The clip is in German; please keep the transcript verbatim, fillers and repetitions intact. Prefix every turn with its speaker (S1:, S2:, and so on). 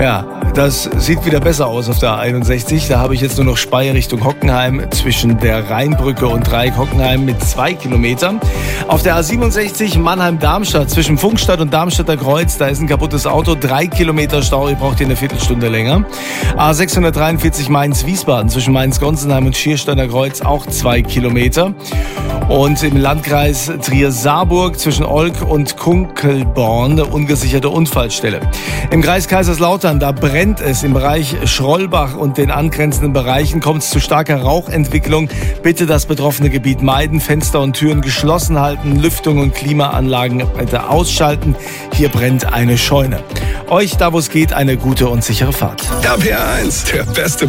S1: Ja, das sieht wieder besser aus auf der einundsechzig. Da habe ich jetzt nur noch Speyer Richtung Hockenheim zwischen der Rheinbrücke und Dreieck Hockenheim mit zwei Kilometern. Auf der A siebenundsechzig Mannheim-Darmstadt zwischen Funkstadt und Darmstadter Kreuz, da ist ein kaputtes Auto, drei Kilometer Stau, ihr braucht hier eine Viertelstunde länger. A sechshundertdreiundvierzig Mainz-Wiesbaden zwischen Mainz-Gonsenheim und Schiersteiner Kreuz auch zwei Kilometer. Und im Landkreis Trier-Saarburg zwischen Olk und Kunkelborn eine ungesicherte Unfallstelle. Im Kreis Kaiserslautern, da brennt es. Im Bereich Schrollbach und den angrenzenden Bereichen kommt es zu starker Rauchentwicklung. Bitte das betroffene Gebiet meiden, Fenster und Türen geschlossen halten, Lüftung und Klimaanlagen bitte ausschalten. Hier brennt eine Scheune. Euch, da wo es geht, eine gute und sichere Fahrt.
S2: R P R eins, der beste